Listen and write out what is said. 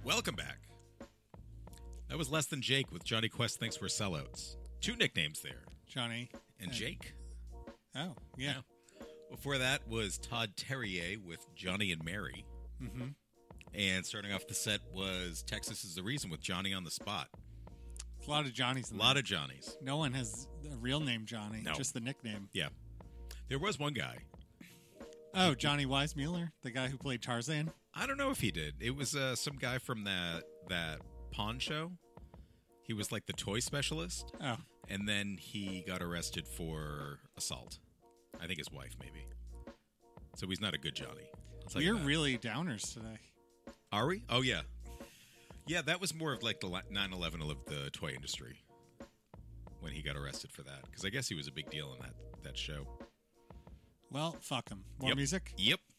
Welcome back. That was Less Than Jake with Johnny Quest Thinks We're Sellouts. Two nicknames there. Johnny. And Jake. Oh, yeah. Before that was Todd Terrier with Johnny and Mary. Mm-hmm. And starting off the set was Texas is the Reason with Johnny on the Spot. A lot of Johnnies. A lot of Johnnies. No one has a real name Johnny, No. just the nickname. Yeah. There was one guy. Oh, Johnny Weissmuller, the guy who played Tarzan? I don't know if he did. It was some guy from that pawn show. He was like the toy specialist. Oh. And then he got arrested for assault. I think his wife, maybe. So he's not a good Johnny. We're really downers today. Are we? Oh, yeah. Yeah, that was more of like the 9/11 of the toy industry when he got arrested for that. Because I guess he was a big deal in that show. Well, fuck him. More Yep. music? Yep.